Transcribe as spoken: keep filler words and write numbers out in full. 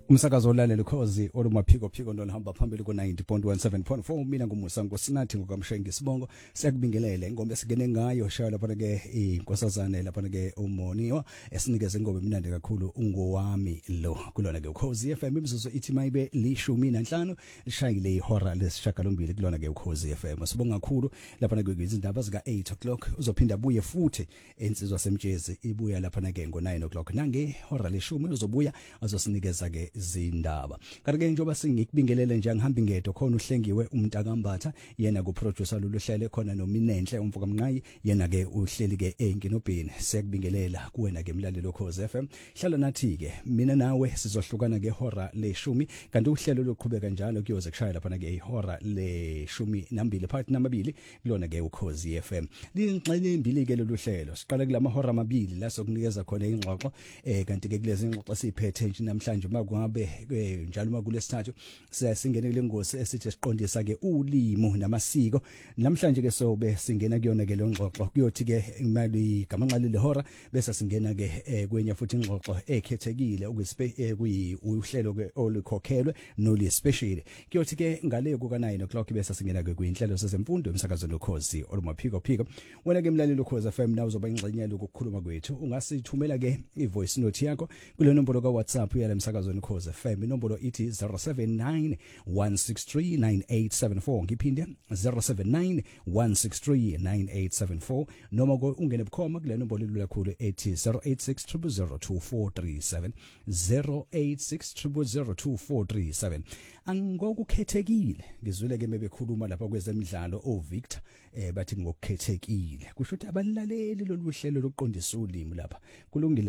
Umsakazo olalela ukhozi olumaphiko phiko nolihamba phambili ku ninety point one seven point four mina ngumusa ngosinathi ngokamshengi sibongo siyakubingelele ingoma esigene ngayo shaya lapha ke inkosazane lapha ke uMoniwa esinikeze ingoma emnandi kakhulu ungowami lo kulona ke ukhozi F M imizuzu ithi mayibe lishumi nanhlanu lishayile ihora lesishagalombili kulona ke ukhozi F M sibonga kakhulu lapha ke izindaba zika eight o'clock uzophinda buye futhi ensizwa semtshezi ibuya lapha ke ngo nine o'clock nange hora leshumi uzobuya azosinikeza ke zindaba kanti ke njoba singikubingelele nje ngihamba ingedwa khona uhlengiwe umntakambatha yena ku producer loluhlele khona nominenhle umfuka mnqayi yena ke uhleli ke enkinobheni sekubingelela kuwena ke mlaleli lokhozi F M hlala nathi ke mina nawe sizohlukana ke hora leshumi kanti uhlelo loqhubeka njalo kuyoze kushaya lapha ke ihora leshumi nambili phakathi namabili kulona ke ukhozi F M lingxenye imbili ke loluhlelo siqala kulama hora amabili la sokunikeza khona ingxoxo eh kanti ke kulezi ingxoxo siphethe nje namhlanje makungabe njalo makulesithathu siyasingena kule ngosi esithi siqondisa ke ulimo namasiko namhlanje ke sobe singena kuyona ke longxoxo kuyothi ke imali gamanqali lehora bese singena ke kwenye futhi ingxoxo ekhethekile okuyi uhlelo ke olukhokhelwe noli special kuyothi ke ngale ku nine o'clock bese singena ke kwinhlelo sezemfundo emsakazo lokhozi olumaphiko phiko wena ke mlaleli lokhozi F M na uzoba ingxenye lokukhuluma kwethu ungasithumela ke ivoice note yakho kule nombolo ka WhatsApp yala emsakazo lokhozi F M inombolo ithi zero seven nine one six three nine eight seven four ngiphinde zero seven nine one six three nine eight seven four noma ko ungene bukhoma kule nombolo lula kakhulu ethi zero eight six zero zero zero two four three seven zero eight six zero zero zero two four three seven angokukhethekile ngizwile ke mebekhuluma lapha kwezemidlalo o Victor eh bathi ngokukhethekile kusho ukuthi abalaleli lolu hlelo lokuqondisa ulimi lapha kulungile